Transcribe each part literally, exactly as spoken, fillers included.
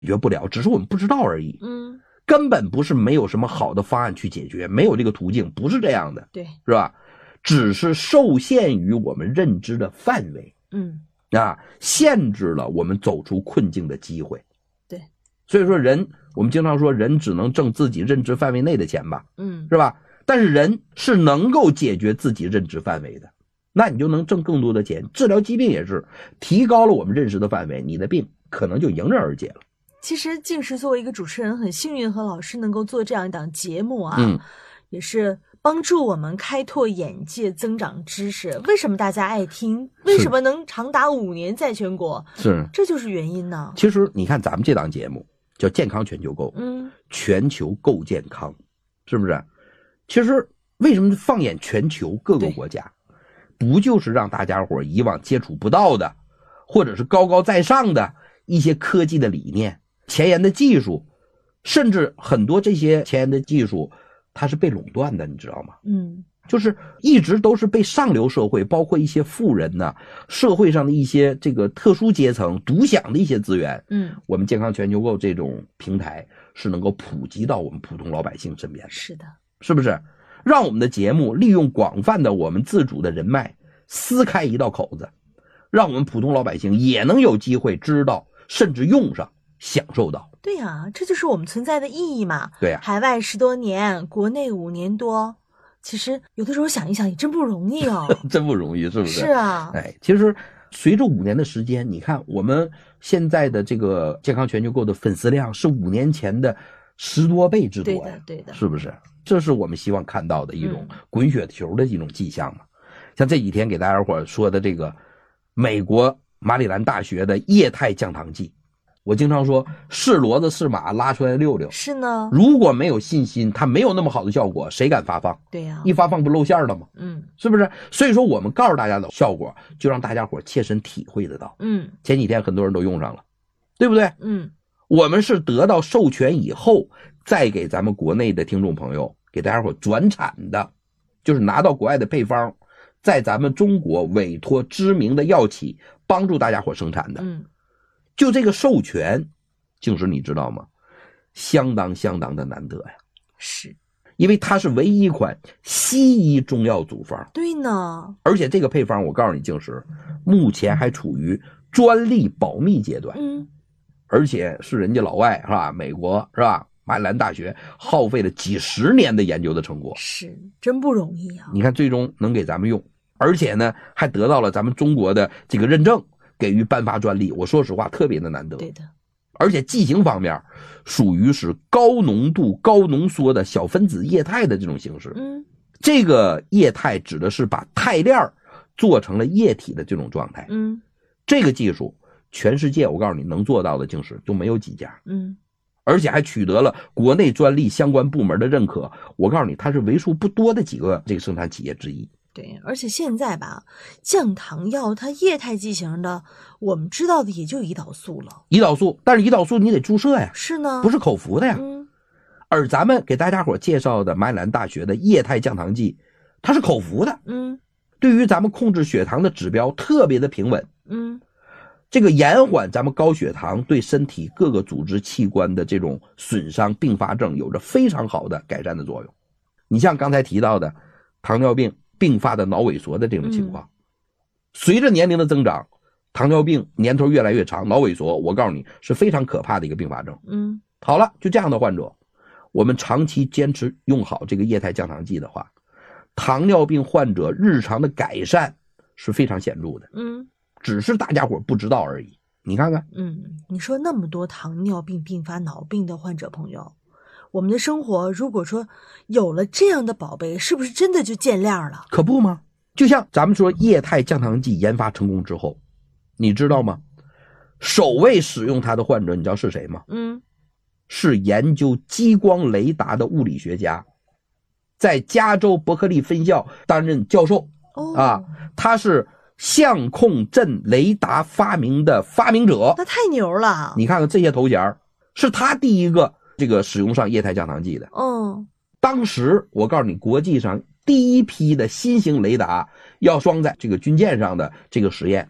决不了，只是我们不知道而已。 嗯， 根本不是没有什么好的方案去解决，没有这个途径，不是这样的。 对， 是吧？只是受限于我们认知的范围。 嗯， 啊，限制了我们走出困境的机会。 对， 所以说人，我们经常说人只能挣自己认知范围内的钱吧， 嗯， 是吧？但是人是能够解决自己认知范围的，那你就能挣更多的钱。治疗疾病也是提高了我们认识的范围，你的病可能就迎刃而解了。 其实静时作为一个主持人，很幸运和老师能够做这样一档节目啊， 嗯， 也是帮助我们开拓眼界、增长知识。为什么大家爱听？为什么能长达五年在全国？ 是， 这就是原因呢。 其实你看咱们这档节目叫健康全球购， 嗯， 全球购健康，是不是？其实为什么放眼全球各个国家，不就是让大家伙以往接触不到的，或者是高高在上的一些科技的理念、前沿的技术，甚至很多这些前沿的技术它是被垄断的，你知道吗？ 嗯， 就是一直都是被上流社会，包括一些富人呢，社会上的一些这个特殊阶层独享的一些资源。 嗯， 我们健康全球购这种平台是能够普及到我们普通老百姓身边的。 是的， 是不是？让我们的节目利用广泛的我们自主的人脉，撕开一道口子，让我们普通老百姓也能有机会知道，甚至用上，享受到。 对呀、啊，这就是我们存在的意义嘛。 对呀、啊， 海外十多年，国内五年多，其实有的时候想一想也真不容易哦。 真不容易，是不是？ 是啊。 哎，其实随着五年的时间，你看我们现在的这个健康全球购的粉丝量是五年前的十多倍之多呀， 对的，对的， 是不是？这是我们希望看到的一种滚雪球的一种迹象嘛。嗯、像这几天给大家伙说的这个美国马里兰大学的液态降糖剂，我经常说是骡子是马拉出来溜溜。 是呢。如果没有信心，它没有那么好的效果，谁敢发放？ 对呀、啊， 一发放不露馅了吗？ 嗯， 是不是？所以说我们告诉大家的效果，就让大家伙切身体会得到。 嗯， 前几天很多人都用上了，对不对？ 嗯， 我们是得到授权以后，再给咱们国内的听众朋友给大家伙转产的，就是拿到国外的配方，在咱们中国委托知名的药企帮助大家伙生产的。 嗯， 就这个授权，静时你知道吗？相当相当的难得呀。 是， 因为它是唯一一款西医中药组方。 对呢。 而且这个配方我告诉你静时，目前还处于专利保密阶段。 嗯， 而且是人家老外是吧？美国是吧？马里兰大学耗费了几十年的研究的成果， 是真不容易啊！ 你看，最终能给咱们用，而且呢，还得到了咱们中国的这个认证，给予颁发专利。我说实话，特别的难得。 对的。 而且剂型方面，属于是高浓度、高浓缩的小分子液态的这种形式。 嗯， 这个液态指的是把肽链做成了液体的这种状态。 嗯， 这个技术，全世界我告诉你能做到的，竟是就没有几家。 嗯。 而且还取得了国内专利相关部门的认可，我告诉你，它是为数不多的几个这个生产企业之一。 对，而且现在吧，降糖药它液态剂型的，我们知道的也就胰岛素了。 胰岛素，但是胰岛素你得注射呀， 是呢， 不是口服的呀。 嗯。 而咱们给大家伙介绍的马里兰大学的液态降糖剂，它是口服的。 嗯。 对于咱们控制血糖的指标特别的平稳。 嗯。 这个延缓咱们高血糖对身体各个组织器官的这种损伤并发症有着非常好的改善的作用。你像刚才提到的糖尿病并发的脑萎缩的这种情况，嗯、随着年龄的增长，糖尿病年头越来越长，脑萎缩我告诉你是非常可怕的一个并发症。 嗯， 好了，就这样的患者，我们长期坚持用好这个液态降糖剂的话，糖尿病患者日常的改善是非常显著的。 嗯。 只是大家伙不知道而已。你看看， 嗯，你说那么多糖尿病并发脑病的患者朋友，我们的生活如果说有了这样的宝贝，是不是真的就见亮了？ 可不吗？就像咱们说液态降糖剂研发成功之后，你知道吗？首位使用它的患者，你知道是谁吗？ 嗯， 是研究激光雷达的物理学家，在加州伯克利分校担任教授。 哦， 啊，他是相控阵雷达发明的发明者， 那太牛了！ 你看看这些头衔，是他第一个这个使用上液态降糖剂的。 哦， 当时我告诉你，国际上第一批的新型雷达要装在这个军舰上的这个实验，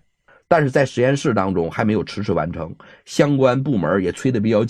但是在实验室当中还没有迟迟完成，相关部门也催得比较